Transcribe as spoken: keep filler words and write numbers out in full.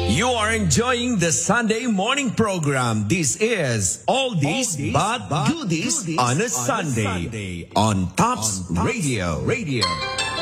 You are enjoying the Sunday morning program. This is Oldies, Oldies but, but Goodies, goodies on a Sunday, Sunday on Tops, on Tops Radio. Radio.